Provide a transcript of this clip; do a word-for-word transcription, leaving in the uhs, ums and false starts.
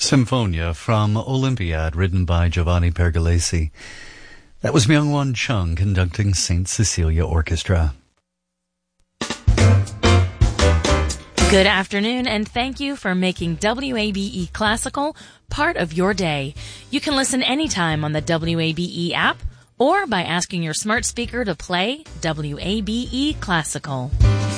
Symphonia from Olympiad, written by Giovanni Pergolesi. That was Myung-Won Chung conducting Saint Cecilia Orchestra. Good afternoon, and thank you for making W A B E Classical part of your day. You can listen anytime on the W A B E app or by asking your smart speaker to play W A B E Classical.